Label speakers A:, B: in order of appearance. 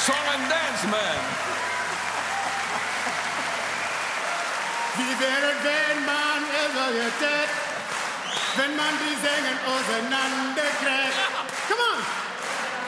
A: Song and Dance Man.
B: Wie wäre, wenn man evaluiert, wenn man die Sängen auseinanderkriegt? Come on!